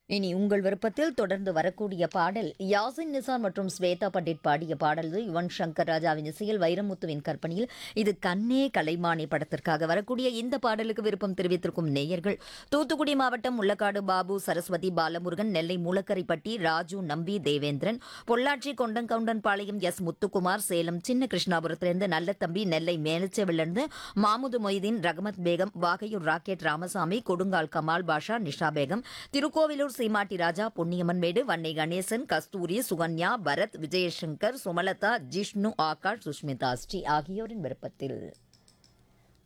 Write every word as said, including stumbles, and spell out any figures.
இனி உங்கள் விருப்பத்தில் தொடர்ந்து வரக்கூடிய பாடல் யாசின் நிசார் மற்றும் ஸ்வேதா பண்டிட் பாடிய பாடல் இது. யுவன் சங்கர் ராஜாவின் இசையில் வைரமுத்துவின் கற்பனையில் இது கண்ணே கலைமானி படத்திற்காக வரக்கூடிய இந்த பாடலுக்கு விருப்பம் தெரிவித்திருக்கும் நேயர்கள் தூத்துக்குடி மாவட்டம் முள்ளக்காடு பாபு, சரஸ்வதி, பாலமுருகன், நெல்லை மூலக்கரைப்பட்டி ராஜு, நம்பி, தேவேந்திரன், பொள்ளாச்சி கொண்டங்கவுண்டன்பாளையம், எஸ் முத்துக்குமார், சேலம் சின்ன கிருஷ்ணாபுரத்திலிருந்து நல்லத்தம்பி, நெல்லை மேலச்சேவிலிருந்து மாமுது மொய்தீன், ரகமத் பேகம், வாகையூர் ராக்கெட் ராமசாமி, கொடுங்கால் கமால் பாஷா, நிஷா பேகம், திருக்கோவிலூர் சீமாட்டி ராஜா, பொன்னியம்மன்மேடு, வன்னை கணேசன், கஸ்தூரி, சுகன்யா, பரத், விஜயசங்கர், சுமலதா, ஜிஷ்ணு, ஆகாஷ், சுஷ்மிதா ஸ்ரீ ஆகியோரின் விருப்பத்தில்